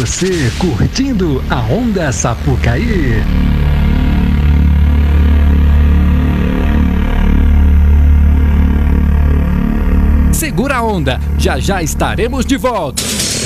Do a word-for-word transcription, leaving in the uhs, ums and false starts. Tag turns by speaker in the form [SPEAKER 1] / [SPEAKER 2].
[SPEAKER 1] você, curtindo a Onda Sapucaí. Segura a onda, já já estaremos de volta.